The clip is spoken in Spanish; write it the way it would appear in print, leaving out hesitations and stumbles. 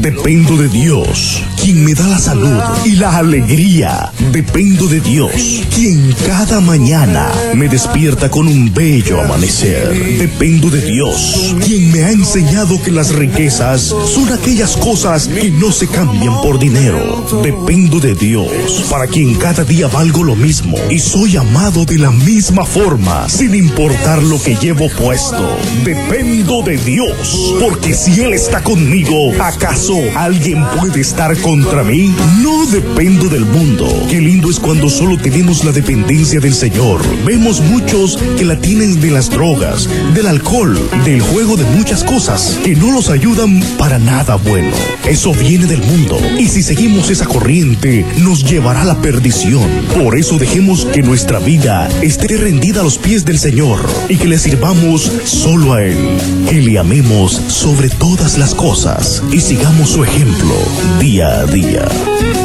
Dependo de Dios, quien me da la salud y la alegría. Dependo de Dios, quien cada mañana me despierta con un bello amanecer. Dependo de Dios, quien me ha enseñado que las riquezas son aquellas cosas que no se cambian por dinero. Dependo de Dios, para quien cada día valgo lo mismo y soy amado de la misma forma, sin importar lo que llevo puesto. Dependo de Dios, porque si Él está conmigo, ¿acaso alguien puede estar contra mí? No dependo del mundo. Qué lindo es cuando solo tenemos la dependencia del Señor. Vemos muchos que la tienen de las drogas, del alcohol, del juego, de muchas cosas que no los ayudan para nada bueno. Eso viene del mundo, y si seguimos esa corriente nos llevará a la perdición. Por eso dejemos que nuestra vida esté rendida a los pies del Señor y que le sirvamos solo a Él, que le amemos sobre todas las cosas y sigamos su ejemplo día a día.